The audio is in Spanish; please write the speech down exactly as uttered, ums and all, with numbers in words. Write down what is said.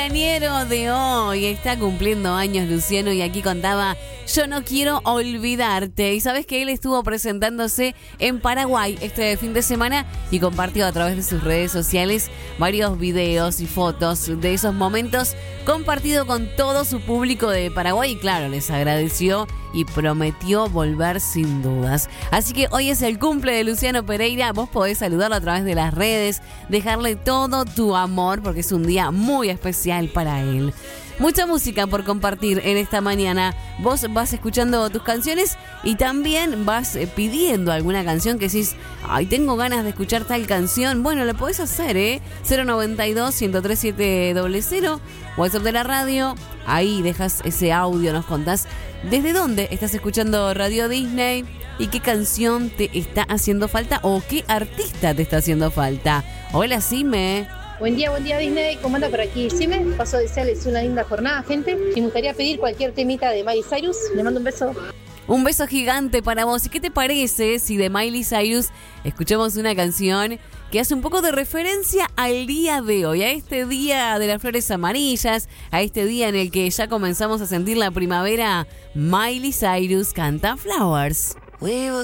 cumpleañero de hoy. Está cumpliendo años Luciano y aquí contaba: yo no quiero olvidarte. Y sabes que él estuvo presentándose en Paraguay este fin de semana y compartió a través de sus redes sociales varios videos y fotos de esos momentos, compartido con todo su público de Paraguay. Y claro, les agradeció y prometió volver sin dudas. Así que hoy es el cumple de Luciano Pereira. Vos podés saludarlo a través de las redes, dejarle todo tu amor porque es un día muy especial para él. Mucha música por compartir en esta mañana. Vos vas escuchando tus canciones y también vas pidiendo alguna canción que decís: ay, tengo ganas de escuchar tal canción. Bueno, lo podés hacer, ¿eh? cero noventa y dos, ciento tres, siete cero cero, WhatsApp de la radio. Ahí dejas ese audio, nos contás desde dónde estás escuchando Radio Disney y qué canción te está haciendo falta o qué artista te está haciendo falta. Hola, Sime. Buen día, buen día Disney, ¿cómo anda por aquí? Sime, paso a desearles una linda jornada, gente. Y me gustaría pedir cualquier temita de Miley Cyrus. Le mando un beso. Un beso gigante para vos. ¿Y qué te parece si de Miley Cyrus escuchamos una canción que hace un poco de referencia al día de hoy, a este día de las flores amarillas, a este día en el que ya comenzamos a sentir la primavera? Miley Cyrus canta Flowers. We were